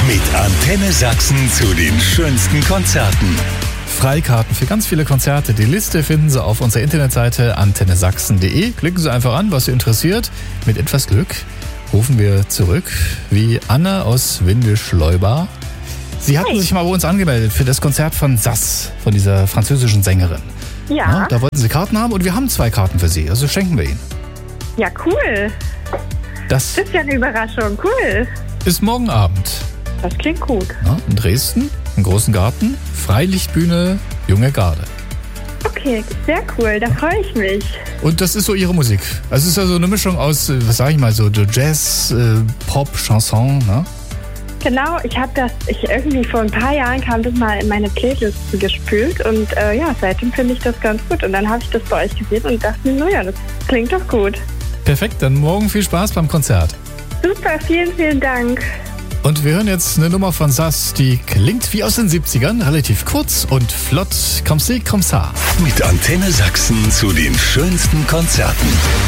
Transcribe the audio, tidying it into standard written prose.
Mit Antenne Sachsen zu den schönsten Konzerten. Freikarten für ganz viele Konzerte. Die Liste finden Sie auf unserer Internetseite antennesachsen.de. Klicken Sie einfach an, was Sie interessiert. Mit etwas Glück rufen wir zurück, wie Anna aus Windischleuba. Sie hatten sich mal bei uns angemeldet für das Konzert von Sass, von dieser französischen Sängerin. Ja. Da wollten Sie Karten haben und wir haben 2 Karten für Sie. Also schenken wir Ihnen. Ja, cool. Das ist ja eine Überraschung. Cool. ist morgen Abend. Das klingt gut. In Dresden, im großen Garten, Freilichtbühne, Junge Garde. Okay, sehr cool. Da freue ich mich. Und das ist so Ihre Musik. Also es ist ja so eine Mischung aus, was sag ich mal, so Jazz, Pop, Chanson, ne? Genau, irgendwie vor ein paar Jahren kam das mal in meine Playlist gespült und seitdem finde ich das ganz gut. Und dann habe ich das bei euch gesehen und dachte mir, naja, das klingt doch gut. Perfekt, dann morgen viel Spaß beim Konzert. Super, vielen, vielen Dank. Und wir hören jetzt eine Nummer von Sass, die klingt wie aus den 70ern, relativ kurz und flott. Comme ci, comme ça. Mit Antenne Sachsen zu den schönsten Konzerten.